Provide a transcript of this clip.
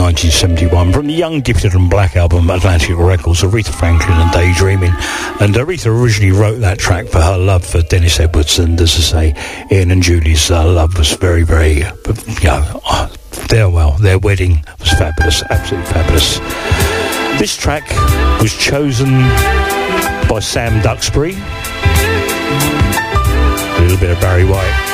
1971 from the Young, Gifted and Black album Atlantic Records, Aretha Franklin and Daydreaming. And Aretha originally wrote that track for her love for Dennis Edwards, and as I say, Ian and Julie's love was very, very, their wedding was fabulous, absolutely fabulous. This track was chosen by Sam Duxbury, a little bit of Barry White.